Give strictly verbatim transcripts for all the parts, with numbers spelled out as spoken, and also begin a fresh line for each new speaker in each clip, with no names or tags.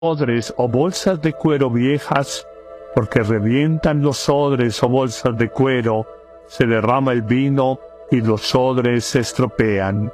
odres o bolsas de cuero viejas, porque revientan los odres o bolsas de cuero, se derrama el vino y los odres se estropean.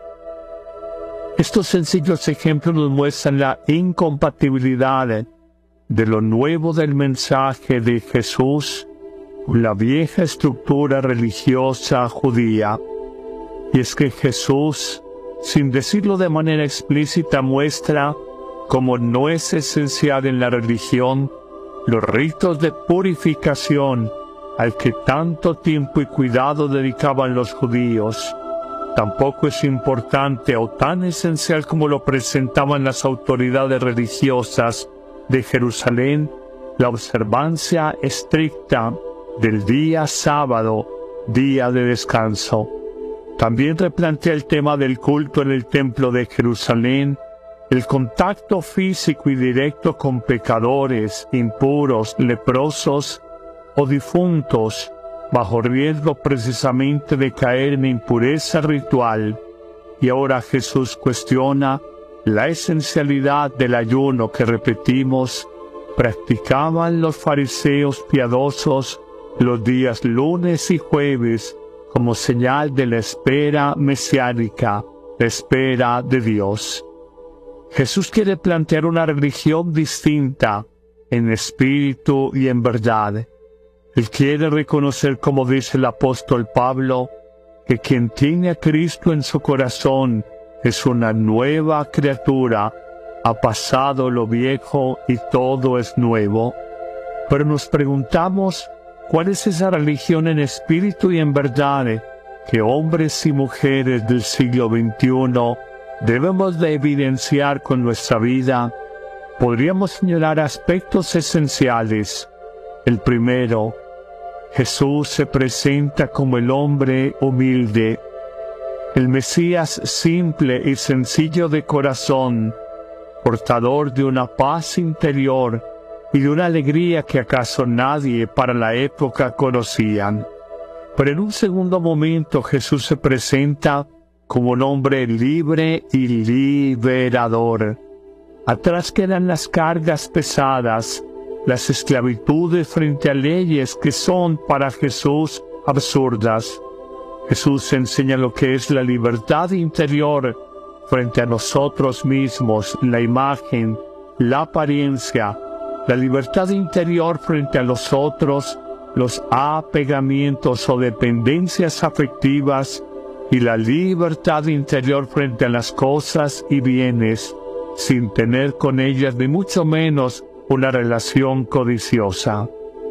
Estos sencillos ejemplos nos muestran la incompatibilidad de lo nuevo del mensaje de Jesús con la vieja estructura religiosa judía. Y es que Jesús, sin decirlo de manera explícita, muestra cómo no es esencial en la religión los ritos de purificación al que tanto tiempo y cuidado dedicaban los judíos. Tampoco es importante o tan esencial como lo presentaban las autoridades religiosas de Jerusalén la observancia estricta del día sábado, día de descanso. También replantea el tema del culto en el templo de Jerusalén, el contacto físico y directo con pecadores, impuros, leprosos o difuntos, bajo riesgo precisamente de caer en impureza ritual. Y ahora Jesús cuestiona la esencialidad del ayuno que, repetimos, practicaban los fariseos piadosos los días lunes y jueves como señal de la espera mesiánica, la espera de Dios. Jesús quiere plantear una religión distinta en espíritu y en verdad. Él quiere reconocer, como dice el apóstol Pablo, que quien tiene a Cristo en su corazón es una nueva criatura, ha pasado lo viejo y todo es nuevo. Pero nos preguntamos, ¿cuál es esa religión en espíritu y en verdad que hombres y mujeres del siglo veintiuno debemos de evidenciar con nuestra vida? Podríamos señalar aspectos esenciales. El primero, Jesús se presenta como el hombre humilde, el Mesías simple y sencillo de corazón, portador de una paz interior y de una alegría que acaso nadie para la época conocían. Pero en un segundo momento Jesús se presenta como un hombre libre y liberador. Atrás quedan las cargas pesadas, las esclavitudes frente a leyes que son para Jesús absurdas. Jesús enseña lo que es la libertad interior frente a nosotros mismos, la imagen, la apariencia, la libertad interior frente a los otros, los apegamientos o dependencias afectivas, y la libertad interior frente a las cosas y bienes, sin tener con ellas ni mucho menos una relación codiciosa.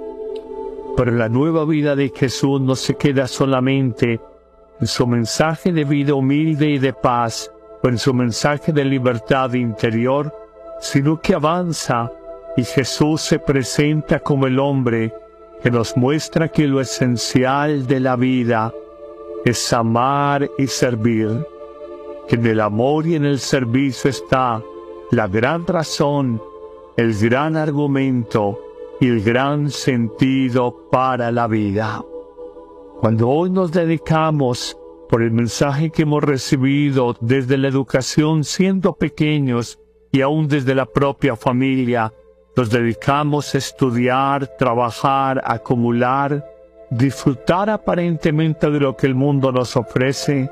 Pero la nueva vida de Jesús no se queda solamente en su mensaje de vida humilde y de paz, o en su mensaje de libertad interior, sino que avanza, y Jesús se presenta como el hombre que nos muestra que lo esencial de la vida es amar y servir, que en el amor y en el servicio está la gran razón, el gran argumento y el gran sentido para la vida. Cuando hoy nos dedicamos, por el mensaje que hemos recibido desde la educación siendo pequeños y aún desde la propia familia, nos dedicamos a estudiar, trabajar, acumular, disfrutar aparentemente de lo que el mundo nos ofrece,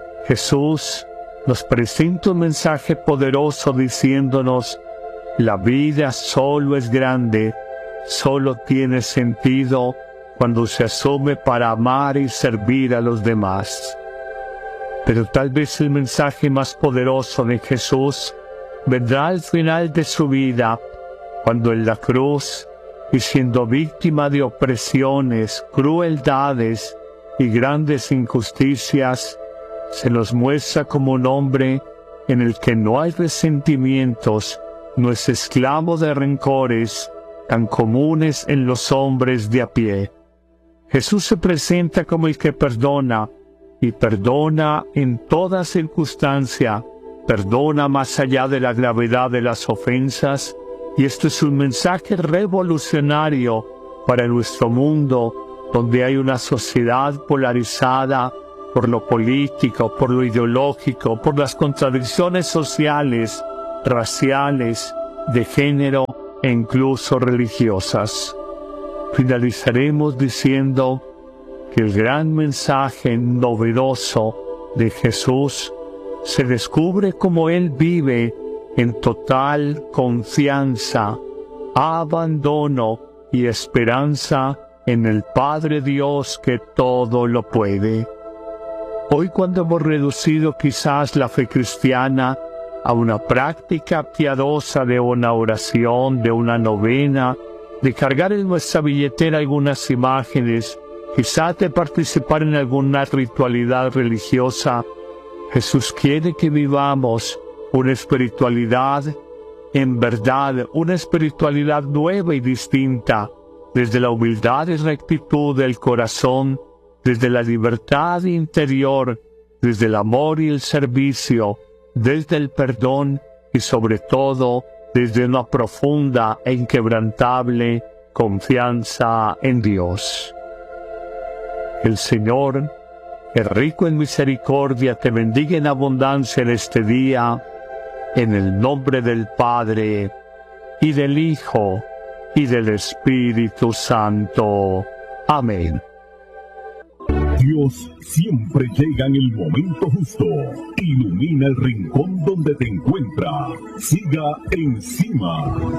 Jesús nos presenta un mensaje poderoso diciéndonos: la vida solo es grande, solo tiene sentido cuando se asume para amar y servir a los demás. Pero tal vez el mensaje más poderoso de Jesús vendrá al final de su vida, cuando en la cruz, y siendo víctima de opresiones, crueldades y grandes injusticias, se nos muestra como un hombre en el que no hay resentimientos, no es esclavo de rencores tan comunes en los hombres de a pie. Jesús se presenta como el que perdona, y perdona en toda circunstancia, perdona más allá de la gravedad de las ofensas, y esto es un mensaje revolucionario para nuestro mundo, donde hay una sociedad polarizada por lo político, por lo ideológico, por las contradicciones sociales, raciales de género e incluso religiosas. Finalizaremos diciendo que el gran mensaje novedoso de Jesús se descubre como Él vive en total confianza, abandono y esperanza en el Padre Dios que todo lo puede. Hoy, cuando hemos reducido quizás la fe cristiana a una práctica piadosa de una oración, de una novena, de cargar en nuestra billetera algunas imágenes, quizás de participar en alguna ritualidad religiosa, Jesús quiere que vivamos una espiritualidad en verdad, una espiritualidad nueva y distinta, desde la humildad y rectitud del corazón, desde la libertad interior, desde el amor y el servicio, desde el perdón y sobre todo desde una profunda e inquebrantable confianza en Dios. El Señor, el rico en misericordia, te bendiga en abundancia en este día, en el nombre del Padre, y del Hijo, y del Espíritu Santo. Amén.
Dios siempre llega en el momento justo. Ilumina el rincón donde te encuentras. Siga encima.